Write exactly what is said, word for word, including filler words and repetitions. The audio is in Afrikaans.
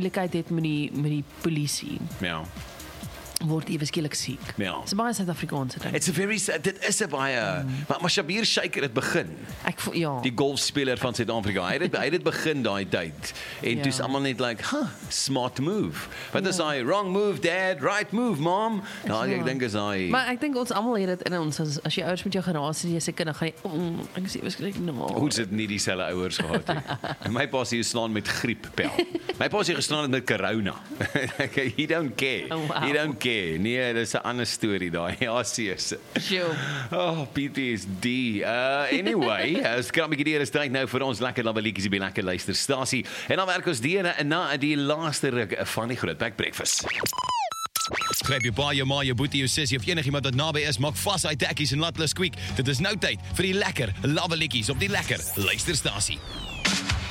moeilikheid het met die, met die polisie, Ja. word ewe skielik siek. Ja. Dis baie Suid-Afrikaanse ding. It's a very, dit is 'n baie, mm. maar, maar Shabir Shaker het begin. Ek vo- ja. Die golfspeler van Suid-Afrika. Hy het dit hy het dit begin daai tyd. En Ja. toe is almal net like, "Huh, smart move." Wat Ja. is hy? Wrong move, dad. Right move, mom. Nou, ek waar. dink is hy Maar ek dink ons almal het dit in ons, as, as jy ouers met jou geraas het, jy se kind, dan gaan jy, mm, ek sê waarskynlik no. Ons het nie dieselfde ouers gehad nie. En my pa sê jy slaan met grieppel. My pa sê geslaan het met corona. He don't care. Oh, wow. He don't care. Nee, dis 'n ander storie daai. Ja, sies. Sjoe. Oh, P T S D. Uh, anyway, as kan ek hier is tyd nou vir ons lekker labbelietjies by lekker luisterstasie. En dan werk ons deur na die laaste ruk van die Groot Bek Breakfast. Gryp jou pa, jou ma, jou boetie, jou sussie of enigiemand wat naby is, maak vas hy tekkies en laat hulle squeak. Dit is nou tyd vir die lekker labbelietjies op die lekker luisterstasie.